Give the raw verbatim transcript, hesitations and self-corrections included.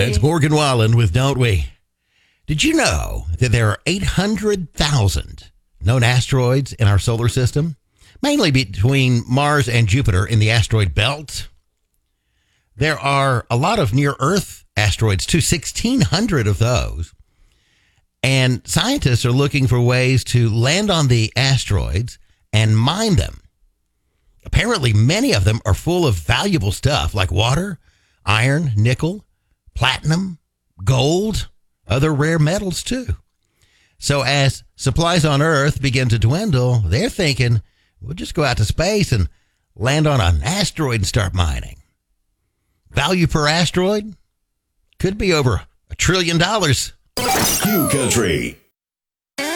It's Morgan Wallen with Don't We? Did you know that there are eight hundred thousand known asteroids in our solar system? Mainly between Mars and Jupiter in the asteroid belt. There are a lot of near-Earth asteroids, too, sixteen hundred of those. And scientists are looking for ways to land on the asteroids and mine them. Apparently, many of them are full of valuable stuff like water, iron, nickel, platinum, gold, other rare metals, too. So as supplies on Earth begin to dwindle, they're thinking, we'll just go out to space and land on an asteroid and start mining. Value per asteroid could be over a trillion dollars. Q Country.